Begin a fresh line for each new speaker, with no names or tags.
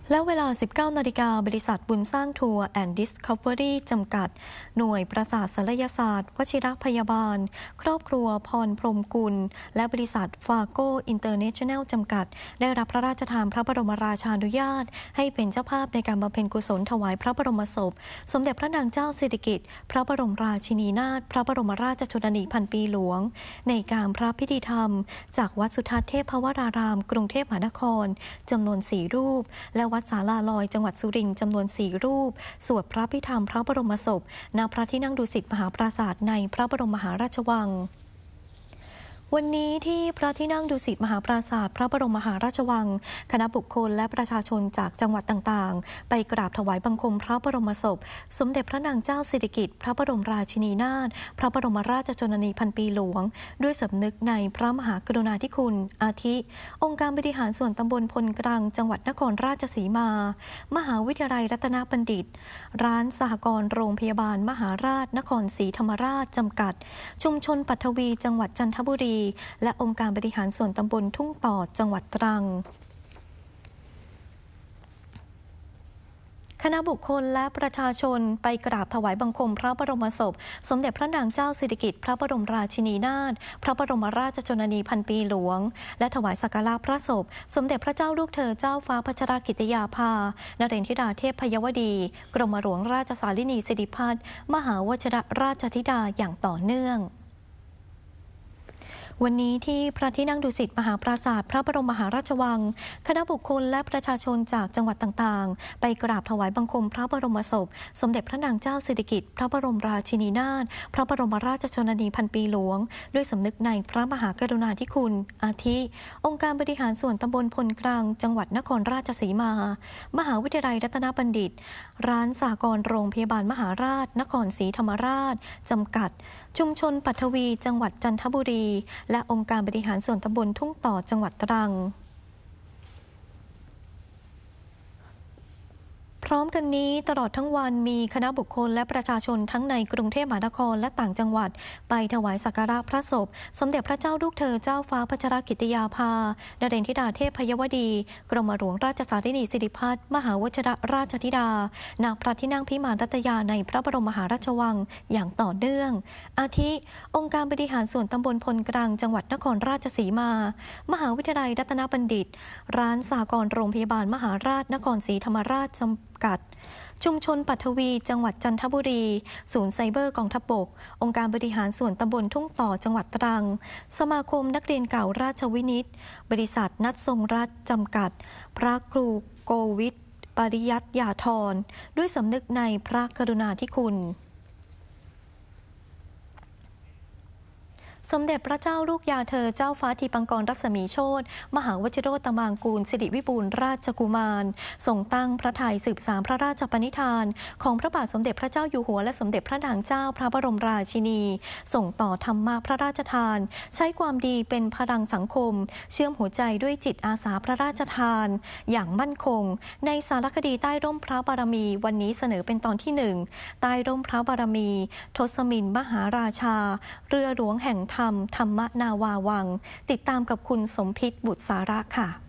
แล้วเวลา 19 นาฬิกาบริษัทบุญสร้างทัวร์แอนด์ดิสคัฟเวอรี่จำกัดหน่วยประสาทศัลยศาสตร์วชิรพยาบาลครอบครัวพรพรหมกุลและบริษัทฟาโกอินเตอร์เนชั่นแนลจำกัดได้รับพระราชทานพระบรมราชานุญาตให้เป็นเจ้าภาพในการบำเพ็ญกุศลถวายพระบรมศพสมเด็จพระนางเจ้าสิริกิติ์พระบรมราชินีนาถพระบรมราชชนนีพันปีหลวงในการพระพิธีธรรมจากวัดสุทัศน์เทพวรารามกรุงเทพมหานครจำนวน4รูปและวัดศาลาลอยจังหวัดสุรินทร์จำนวน4รูปสวดพระพิธรรมพระบรมศพณพระที่นั่งดุสิตมหาปราสาทในพระบรมมหาราชวังวันนี้ที่พระที่นั่งดุสิตมหาปราสาทพระบรมมหาราชวังคณะบุคคลและประชาชนจากจังหวัดต่างๆไปกราบถวายบังคมพระบรมศพสมเด็จพระนางเจ้าสิริกิติ์พระบรมราชินีนาถพระบรมราชชนนีพันปีหลวงด้วยสำนึกในพระมหากรุณาธิคุณอาทิองค์การบริหารส่วนตำบลพลกรังจังหวัดนครราชสีมามหาวิทยาลัยรัตนบัณฑิตร้านสหกรณ์โรงพยาบาลมหาราชนครศรีธรรมราชจำกัดชุมชนปัทวีจังหวัดจันทบุรีและองค์การบริหารส่วนตำบลทุ่งต่อจังหวัดตรังคณะบุคคลและประชาชนไปกราบถวายบังคมพระบรมศพสมเด็จพระนางเจ้าสิริกิติ์พระบรมราชินีนาถพระบรมราชชนนีพันปีหลวงและถวายสักการะพระศพสมเด็จพระเจ้าลูกเธอเจ้าฟ้าพัชรกิติยาภานเรนธิดาเทพพยวดีกรมหลวงราชสารินีสิริพัฒน์มหาวชิรราชธิดาอย่างต่อเนื่องวันนี้ที่พระที่นั่งดุสิตมหาปราสาทพระบรมมหาราชวังคณะบุคคลและประชาชนจากจังหวัดต่างๆไปกราบถวายบังคมพระบรมศพสมเด็จพระนางเจ้าสิริกิติ์พระบรมราชินีนาถพระบรมราชชนนีพันปีหลวงด้วยสำนึกในพระมหากรุณาธิคุณอาทิองค์การบริหารส่วนตำบลพลกรังจังหวัดนครราชสีมามหาวิทยาลัยรัตนบัณฑิตร้านสหกรณ์โรงพยาบาลมหาราชนครศรีธรรมราชจำกัดชุมชนปัทวีจังหวัดจันทบุรีและองค์การบริหารส่วนตำบลทุ่งต่อจังหวัดตรังพร้อมกันนี้ตลอดทั้งวันมีคณะบุคคลและประชาชนทั้งในกรุงเทพมหานครและต่างจังหวัดไปถวายสักการะพระศพสมเด็จพระเจ้าลูกเธอเจ้าฟ้าพัชรกิติยาภานเรนธิดาเทพพยวดีกรมหลวงราชสารินีสิริพัฒน์มหาวชิรราชธิดาณพระที่นั่งพิมานรัตยาในพระบรมมหาราชวังอย่างต่อเนื่องอาทิองค์การบริหารส่วนตำบลพลกรังจังหวัดนครราชสีมามหาวิทยาลัยรัตนบัณฑิตร้านสหกรณ์โรงพยาบาลมหาราชนครศรีธรรมราชกัดชุมชนปัทวีจังหวัดจันทบุรีศูนย์ไซเบอร์กองทัพบกองค์การบริหารส่วนตำบลทุ่งต่อจังหวัดตรังสมาคมนักเรียนเก่าราชวินิตบริษัทนัดทรงรัฐจำกัดพระครูโกวิทปริยัติยาธรด้วยสำนึกในพระกรุณาธิคุณสมเด็จพระเจ้าลูกยาเธอเจ้าฟ้าทีปังกรรัศมีโชติมหาวชิโรตมางกูลสิริวิบูลย์ราชกุมารทรงตั้งพระทัยสืบสานพระราชปณิธานของพระบาทสมเด็จพระเจ้าอยู่หัวและสมเด็จพระนางเจ้าพระบรมราชินีส่งต่อธรรมะพระราชทานใช้ความดีเป็นพลังสังคมเชื่อมหัวใจด้วยจิตอาสาพระราชทานอย่างมั่นคงในสารคดีใต้ร่มพระบารมีวันนี้เสนอเป็นตอนที่1ใต้ร่มพระบารมีทศมินมหาราชาเรือหลวงแห่งธรรมนาวาวังติดตามกับคุณสมพิษบุตรสาระค่ะ